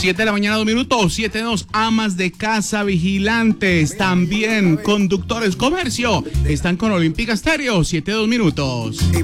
7 de la mañana, 2 minutos, 7:02, amas de casa, vigilantes, también conductores, comercio, están con Olímpica Estéreo, 7:02 minutos.